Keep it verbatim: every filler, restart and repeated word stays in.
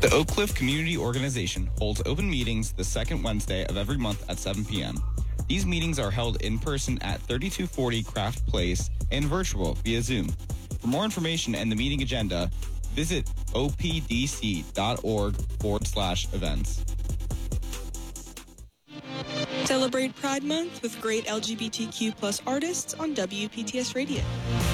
The Oak Cliff Community Organization holds open meetings the second Wednesday of every month at seven p.m. These meetings are held in person at thirty-two forty Craft Place and virtual via Zoom. For more information and the meeting agenda, visit opdc.org forward slash events. Celebrate Pride Month with great L G B T Q plus artists on W P T S Radio.